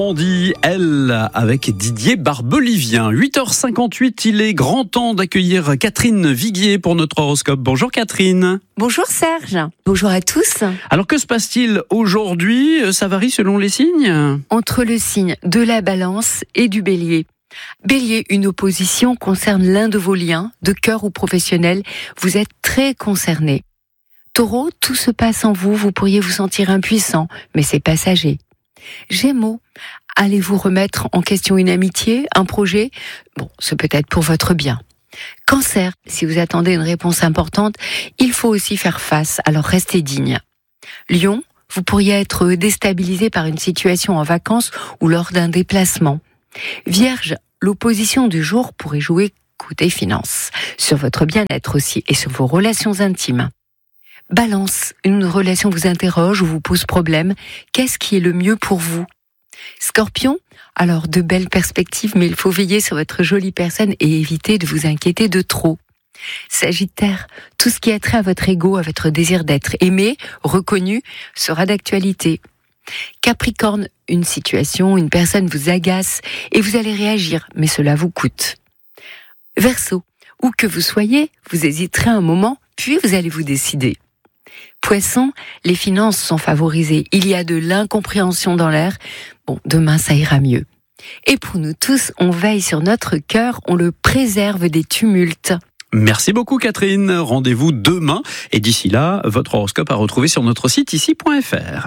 On dit elle avec Didier Barbelivien. 8h58, il est grand temps d'accueillir Catherine Viguier pour notre horoscope. Bonjour Catherine. Bonjour Serge. Bonjour à tous. Alors que se passe-t-il aujourd'hui ? Ça varie selon les signes ? Entre le signe de la Balance et du Bélier. Bélier, une opposition concerne l'un de vos liens, de cœur ou professionnel. Vous êtes très concerné. Taureau, tout se passe en vous, vous pourriez vous sentir impuissant, mais c'est passager. Gémeaux, allez-vous remettre en question une amitié, un projet ? Bon, c'est peut-être pour votre bien. Cancer, si vous attendez une réponse importante, il faut aussi faire face, alors restez digne. Lion, vous pourriez être déstabilisé par une situation en vacances ou lors d'un déplacement. Vierge, l'opposition du jour pourrait jouer côté finance, sur votre bien-être aussi et sur vos relations intimes. Balance, une relation vous interroge ou vous pose problème. Qu'est-ce qui est le mieux pour vous ? Scorpion, alors de belles perspectives, mais il faut veiller sur votre jolie personne et éviter de vous inquiéter de trop. Sagittaire, tout ce qui a trait à votre ego, à votre désir d'être aimé, reconnu, sera d'actualité. Capricorne, une situation, une personne vous agace et vous allez réagir, mais cela vous coûte. Verseau, où que vous soyez, vous hésiterez un moment, puis vous allez vous décider. Poisson, les finances sont favorisées. Il y a de l'incompréhension dans l'air. Bon, demain, ça ira mieux. Et pour nous tous, on veille sur notre cœur, on le préserve des tumultes. Merci beaucoup Catherine. Rendez-vous demain. Et d'ici là, votre horoscope à retrouver sur notre site ici.fr.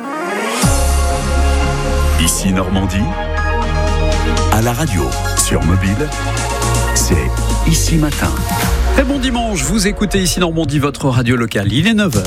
Ici Normandie, à la radio, sur mobile, c'est Ici Matin. Très bon dimanche, vous écoutez Ici Normandie, votre radio locale, il est 9h.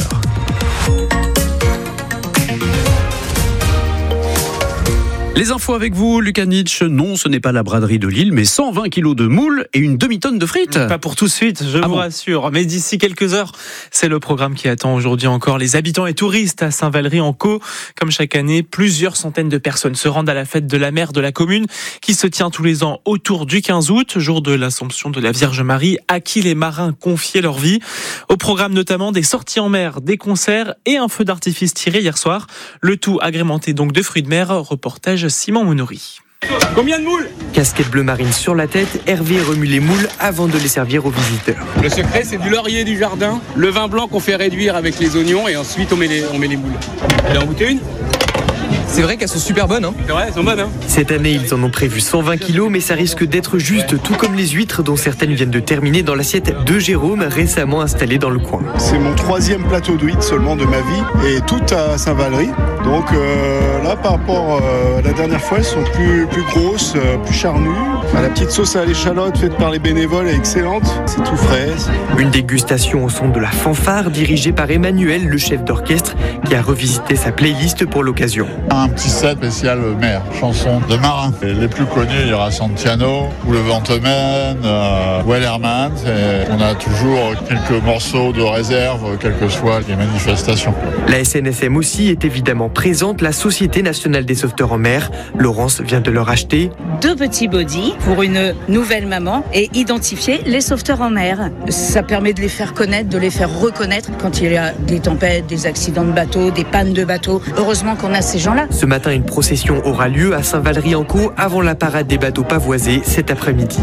Les infos avec vous, Lucas Nietzsche. Non, ce n'est pas la braderie de Lille, mais 120 kilos de moules et une demi-tonne de frites. Pas pour tout de suite, je vous rassure. Mais d'ici quelques heures, c'est le programme qui attend aujourd'hui encore les habitants et touristes à Saint-Valery-en-Caux. Comme chaque année, plusieurs centaines de personnes se rendent à la fête de la mer de la commune, qui se tient tous les ans autour du 15 août, jour de l'Assomption de la Vierge Marie, à qui les marins confiaient leur vie. Au programme notamment des sorties en mer, des concerts et un feu d'artifice tiré hier soir. Le tout agrémenté donc de fruits de mer. Reportage Simon Mounori. Combien de moules ? Casquette bleu marine sur la tête, Hervé remue les moules avant de les servir aux visiteurs. Le secret, c'est du laurier du jardin, le vin blanc qu'on fait réduire avec les oignons et ensuite on met les moules. Allez, en goûter une ? C'est vrai qu'elles sont super bonnes, hein ? C'est vrai, elles sont bonnes, hein ? Cette année, ils en ont prévu 120 kilos, mais ça risque d'être juste, tout comme les huîtres dont certaines viennent de terminer dans l'assiette de Jérôme, récemment installé dans le coin. C'est mon 3e plateau d'huîtres seulement de ma vie, et tout à Saint-Valery. Donc là, par rapport à la dernière fois, elles sont plus grosses, plus charnues. La petite sauce à l'échalote faite par les bénévoles est excellente, c'est tout frais. Une dégustation au son de la fanfare, dirigée par Emmanuel, le chef d'orchestre, qui a revisité sa playlist pour l'occasion. Un petit set spécial mer, chansons de marins. Et les plus connus, il y aura Santiano, ou le Ventemen, Wellerman. On a toujours quelques morceaux de réserve, quelles que soient les manifestations. La SNSM aussi est évidemment présente, la Société nationale des sauveteurs en mer. Laurence vient de leur acheter 2 petits bodys pour une nouvelle maman et identifier les sauveteurs en mer. Ça permet de les faire connaître, de les faire reconnaître quand il y a des tempêtes, des accidents de bateau, des pannes de bateau. Heureusement qu'on a ces gens-là. Ce matin, une procession aura lieu à Saint-Valery-en-Caux avant la parade des bateaux pavoisés cet après-midi.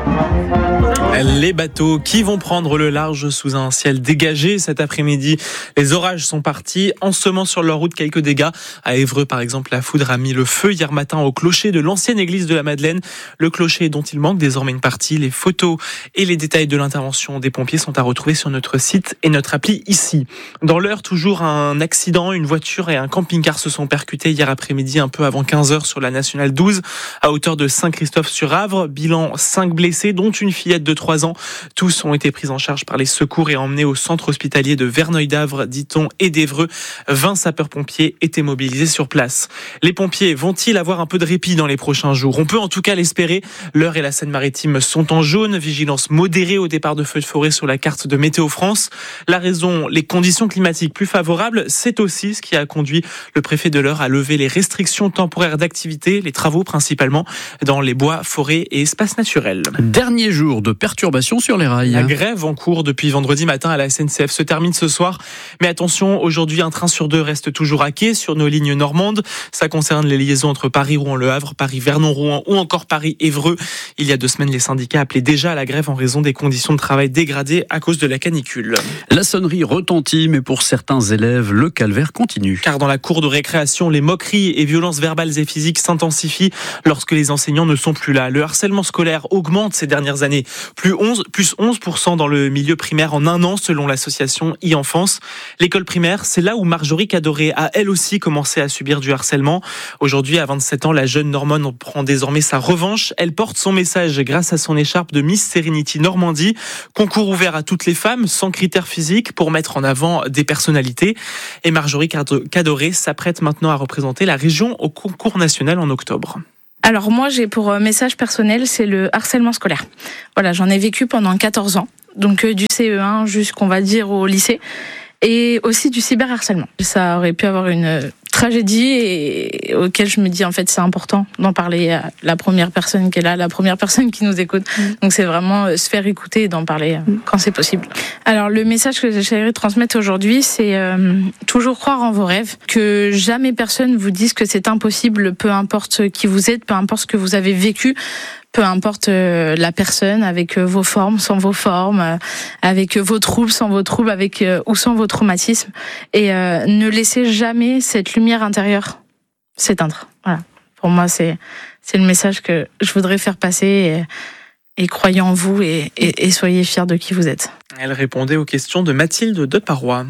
Les bateaux qui vont prendre le large sous un ciel dégagé cet après-midi. Les orages sont partis, ensemant sur leur route quelques dégâts. À Évreux, par exemple, la foudre a mis le feu hier matin au clocher de l'ancienne église de la Madeleine. Le clocher dont il manque désormais une partie. Les photos et les détails de l'intervention des pompiers sont à retrouver sur notre site et notre appli ici. Dans l'heure, toujours un accident. Une voiture et un camping-car se sont percutés hier après-midi, un peu avant 15h sur la Nationale 12, à hauteur de Saint-Christophe-sur-Avre. Bilan 5 blessés, dont une fillette de 3 ans. Tous ont été pris en charge par les secours et emmenés au centre hospitalier de Verneuil-d'Avre, dit-on, et d'Évreux. 20 sapeurs-pompiers étaient mobilisés sur place. Les pompiers vont-ils avoir un peu de répit dans les prochains jours ? On peut en tout cas l'espérer. L'Eure et la Seine-Maritime sont en jaune. Vigilance modérée au départ de feux de forêt sur la carte de Météo France. La raison, les conditions climatiques plus favorables, c'est aussi ce qui a conduit le préfet de l'Eure à lever les restrictions temporaires d'activité, les travaux principalement, dans les bois, forêts et espaces naturels. Dernier jour de perturbations sur les rails. La grève en cours depuis vendredi matin à la SNCF se termine ce soir. Mais attention, aujourd'hui, un train sur 2 reste toujours à quai sur nos lignes normandes. Ça concerne les liaisons entre Paris-Rouen-Le Havre, Paris-Vernon-Rouen ou encore Paris-Évreux. Il y a 2 semaines, les syndicats appelaient déjà à la grève en raison des conditions de travail dégradées à cause de la canicule. La sonnerie retentit, mais pour certains élèves, le calvaire continue. Car dans la cour de récréation, les moqueries et violences verbales et physiques s'intensifient lorsque les enseignants ne sont plus là. Le harcèlement scolaire augmente ces dernières années. Plus 11% dans le milieu primaire en un an, selon l'association e-enfance. L'école primaire, c'est là où Marjorie Cadoré a elle aussi commencé à subir du harcèlement. Aujourd'hui, à 27 ans, la jeune Normande prend désormais sa revanche. Elle porte son message grâce à son écharpe de Miss Serenity Normandie. Concours ouvert à toutes les femmes, sans critères physiques, pour mettre en avant des personnalités. Et Marjorie Cadoré s'apprête maintenant à représenter la région au concours national en octobre. Alors moi, j'ai pour message personnel, c'est le harcèlement scolaire. Voilà, j'en ai vécu pendant 14 ans, donc du CE1 jusqu'on va dire au lycée, et aussi du cyberharcèlement. Ça aurait pu avoir une tragédie et auquel je me dis en fait c'est important d'en parler à la première personne qui est là, la première personne qui nous écoute. Donc c'est vraiment se faire écouter et d'en parler quand c'est possible. Alors le message que j'aimerais transmettre aujourd'hui, c'est toujours croire en vos rêves, que jamais personne vous dise que c'est impossible, peu importe qui vous êtes, peu importe ce que vous avez vécu. Peu importe la personne, avec vos formes, sans vos formes, avec vos troubles, sans vos troubles, avec ou sans vos traumatismes. Et ne laissez jamais cette lumière intérieure s'éteindre. Voilà. Pour moi, c'est le message que je voudrais faire passer. Et croyez en vous et soyez fiers de qui vous êtes. Elle répondait aux questions de Mathilde de Parois.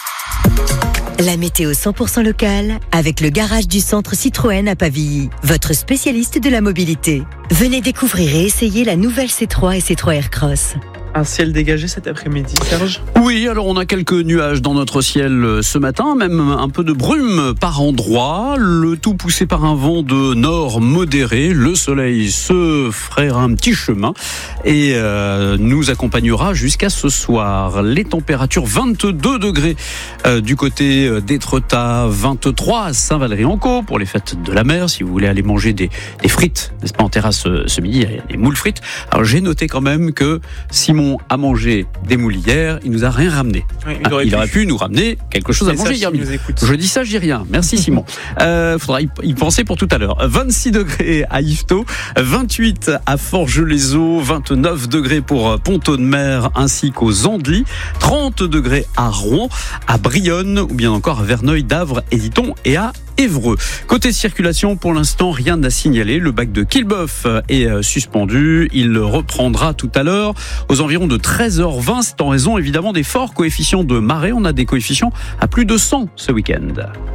La météo 100% locale avec le garage du centre Citroën à Pavilly, votre spécialiste de la mobilité. Venez découvrir et essayer la nouvelle C3 et C3 Aircross. Un ciel dégagé cet après-midi, Serge ? Oui, alors on a quelques nuages dans notre ciel ce matin, même un peu de brume par endroits, le tout poussé par un vent de nord modéré. Le soleil se frayera un petit chemin et nous accompagnera jusqu'à ce soir. Les températures 22 degrés du côté d'Étretat, 23 à Saint-Valery-en-Caux pour les fêtes de la mer, si vous voulez aller manger des frites, n'est-ce pas, en terrasse ce midi, il y a des moules frites. Alors j'ai noté quand même que Simon a mangé des moules hier, il nous a rien ramené. Oui, il aurait pu nous ramener quelque chose à manger hier midi. Je dis ça, je dis rien. Merci Simon. Faudra y penser pour tout à l'heure. 26 degrés à Yvetot, 28 à Forges-les-Eaux, 29 degrés pour Pont-de-Mer ainsi qu'aux Andelys, 30 degrés à Rouen, à Brionne ou bien encore à Verneuil, Davre, Éditon et à Évreux. Côté circulation, pour l'instant, rien à signaler. Le bac de Quillebeuf est suspendu. Il reprendra tout à l'heure aux environs de 13h20. C'est en raison évidemment des forts coefficients de marée. On a des coefficients à plus de 100 ce week-end.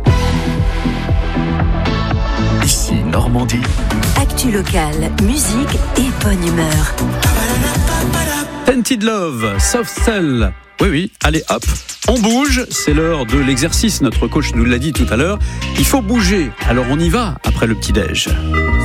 Ici Normandie. Actu locale, musique et bonne humeur. Tented Love, Soft Cell. Oui, allez hop, on bouge, c'est l'heure de l'exercice, notre coach nous l'a dit tout à l'heure, il faut bouger, alors on y va après le petit-déj.